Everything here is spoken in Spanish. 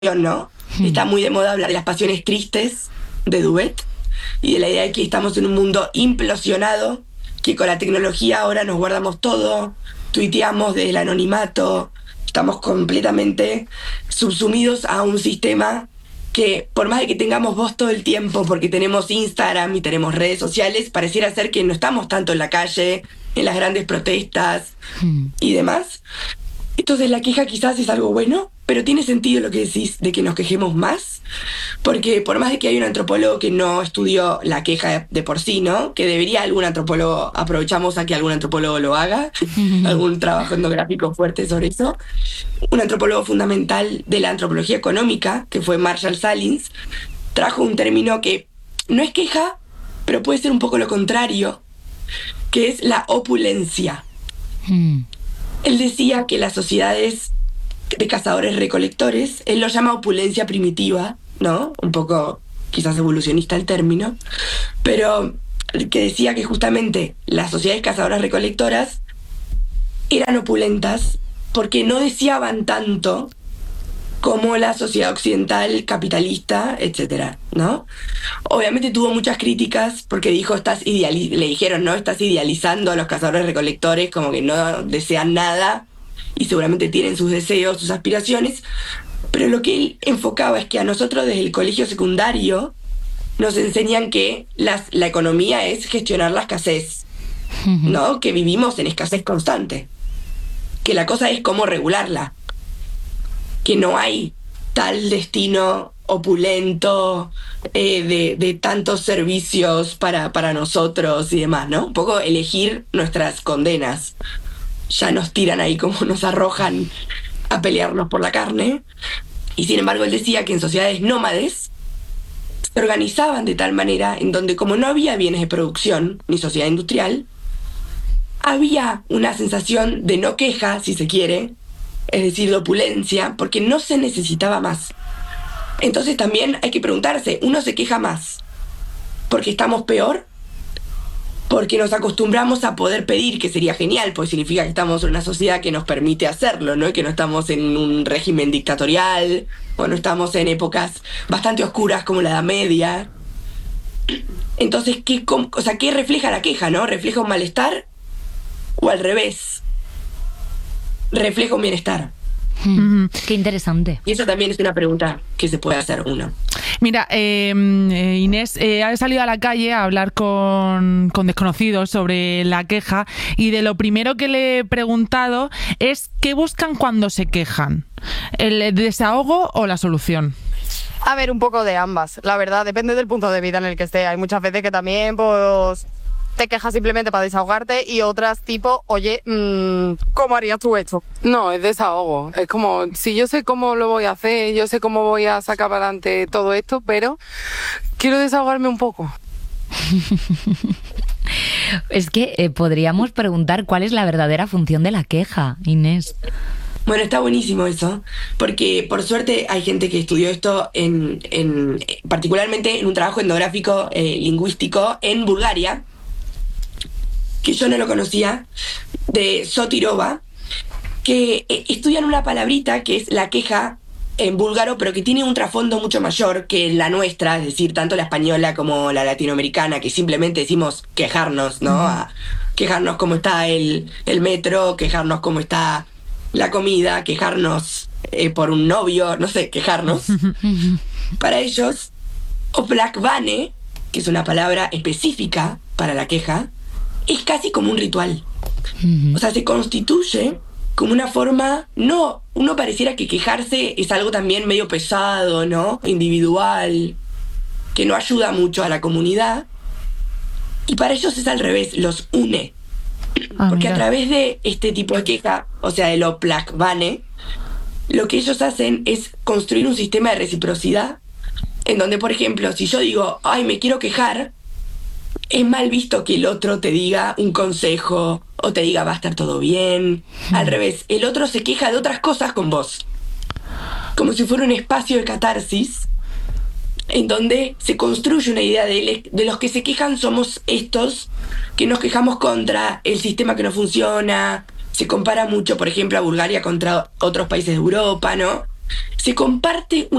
¿no? Está muy de moda hablar de las pasiones tristes de Duet y de la idea de que estamos en un mundo implosionado, que con la tecnología ahora nos guardamos todo, tuiteamos desde el anonimato, estamos completamente subsumidos a un sistema que por más de que tengamos voz todo el tiempo, porque tenemos Instagram y tenemos redes sociales, pareciera ser que no estamos tanto en la calle, en las grandes protestas y demás. Entonces la queja quizás es algo bueno, pero tiene sentido lo que decís de que nos quejemos más, porque por más de que hay un antropólogo que no estudió la queja de por sí, ¿no? Que debería algún antropólogo, aprovechamos a que algún antropólogo lo haga, algún trabajo etnográfico fuerte sobre eso. Un antropólogo fundamental de la antropología económica, que fue Marshall Salins, trajo un término que no es queja, pero puede ser un poco lo contrario, que es la opulencia. Él decía que las sociedades de cazadores-recolectores, él lo llama opulencia primitiva, ¿no? Un poco quizás evolucionista el término, pero que decía que justamente las sociedades cazadoras-recolectoras eran opulentas porque no deseaban tanto como la sociedad occidental capitalista, etcétera, ¿no? Obviamente tuvo muchas críticas porque dijo, le dijeron, ¿no? Estás idealizando a los cazadores-recolectores como que no desean nada y seguramente tienen sus deseos, sus aspiraciones, pero lo que él enfocaba es que a nosotros desde el colegio secundario nos enseñan que la economía es gestionar la escasez, ¿no? Que vivimos en escasez constante, que la cosa es cómo regularla, que no hay tal destino opulento de tantos servicios para nosotros y demás, ¿no? Un poco elegir nuestras condenas. Ya nos tiran ahí como nos arrojan a pelearnos por la carne. Y sin embargo él decía que en sociedades nómades se organizaban de tal manera en donde como no había bienes de producción ni sociedad industrial, había una sensación de no queja, si se quiere, es decir, de opulencia, porque no se necesitaba más. Entonces también hay que preguntarse, ¿uno se queja más porque estamos peor? Porque nos acostumbramos a poder pedir, que sería genial, pues significa que estamos en una sociedad que nos permite hacerlo, ¿no? Y que no estamos en un régimen dictatorial, o no estamos en épocas bastante oscuras como la Edad Media. Entonces, ¿qué refleja la queja, no? ¿Refleja un malestar? ¿O al revés? ¿Refleja un bienestar? Qué interesante. Y eso también es una pregunta que se puede hacer uno. Mira, Inés ha salido a la calle a hablar con desconocidos sobre la queja y de lo primero que le he preguntado es ¿qué buscan cuando se quejan? ¿El desahogo o la solución? A ver, un poco de ambas, la verdad, depende del punto de vida en el que esté. Hay muchas veces que también, pues, te quejas simplemente para desahogarte y otras tipo, oye, ¿cómo harías tú esto? No, es desahogo. Es como, si yo sé cómo lo voy a hacer, yo sé cómo voy a sacar para adelante todo esto, pero quiero desahogarme un poco. Es que podríamos preguntar cuál es la verdadera función de la queja, Inés. Bueno, está buenísimo eso, porque por suerte hay gente que estudió esto particularmente en un trabajo etnográfico lingüístico en Bulgaria, que yo no lo conocía, de Sotirova, que estudian una palabrita que es la queja en búlgaro, pero que tiene un trasfondo mucho mayor que la nuestra, es decir, tanto la española como la latinoamericana, que simplemente decimos quejarnos, ¿no? Quejarnos cómo está el metro, quejarnos cómo está la comida, quejarnos por un novio, no sé, quejarnos. Para ellos, oplakvane, que es una palabra específica para la queja, es casi como un ritual. O sea, se constituye como una forma, no, uno pareciera que quejarse es algo también medio pesado, ¿no? Individual, que no ayuda mucho a la comunidad. Y para ellos es al revés, los une. Porque a través de este tipo de queja, o sea, el oplakvane, lo que ellos hacen es construir un sistema de reciprocidad en donde, por ejemplo, si yo digo, ay, me quiero quejar, es mal visto que el otro te diga un consejo o te diga va a estar todo bien. Al revés, el otro se queja de otras cosas con vos. Como si fuera un espacio de catarsis en donde se construye una idea de los que se quejan somos estos que nos quejamos contra el sistema que no funciona. Se compara mucho, por ejemplo, a Bulgaria contra otros países de Europa, ¿no? se comparte